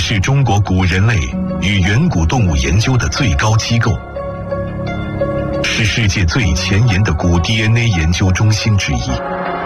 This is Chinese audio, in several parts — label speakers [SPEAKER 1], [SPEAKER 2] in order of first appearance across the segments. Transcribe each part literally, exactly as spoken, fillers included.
[SPEAKER 1] 是中国古人类与远古动物研究的最高机构，是世界最前沿的古 D N A 研究中心之一。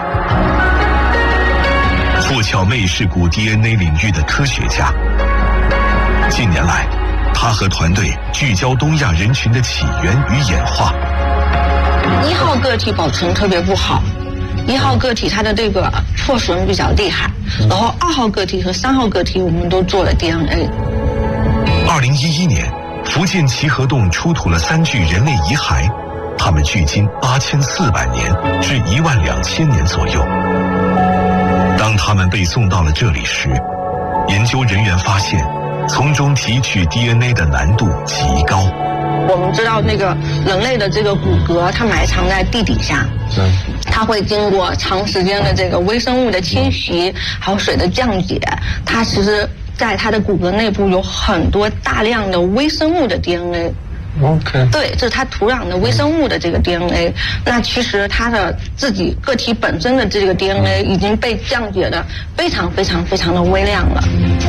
[SPEAKER 1] 傅巧妹是古 D N A 领域的科学家。近年来，她和团队聚焦东亚人群的起源与演化。
[SPEAKER 2] 一号个体保存特别不好，一号个体它的这个破损比较厉害，然后二号个体和三号个体我们都做了 D N A。
[SPEAKER 1] 二零一一年，福建齐河洞出土了三具人类遗骸，它们距今八千四百年至一万两千年左右。当它们被送到了这里时，研究人员发现，从中提取 D N A 的难度极高。
[SPEAKER 2] 我们知道那个人类的这个骨骼，它埋藏在地底下，它会经过长时间的这个微生物的侵袭，还有水的降解，它其实在它的骨骼内部有很多大量的微生物的 D N A。OK， 对，这是它土壤的微生物的这个 D N A。那其实它的自己个体本身的这个 D N A 已经被降解的非常非常非常的微量了。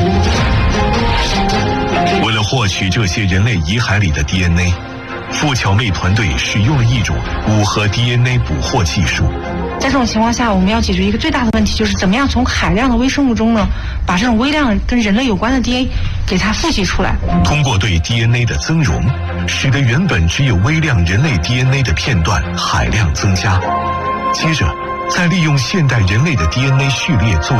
[SPEAKER 1] 为了获取这些人类遗骸里的 D N A， 傅巧妹团队使用了一种五核 D N A 捕获技术。
[SPEAKER 3] 在这种情况下，我们要解决一个最大的问题，就是怎么样从海量的微生物中呢，把这种微量跟人类有关的 D N A 给它复习出来。
[SPEAKER 1] 通过对 D N A 的增容，使得原本只有微量人类 D N A 的片段海量增加。接着，再利用现代人类的 D N A 序列作为